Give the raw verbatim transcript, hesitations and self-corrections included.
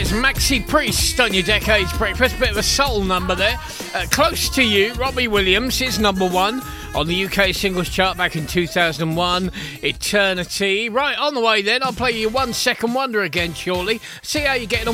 was Maxi Priest on your Decades Breakfast. Bit of a soul number there. Uh, Close to You, Robbie Williams is number one on the U K singles chart back in two thousand one. Eternity. Right, on the way then, I'll play you One Second Wonder again shortly. See how you're getting on.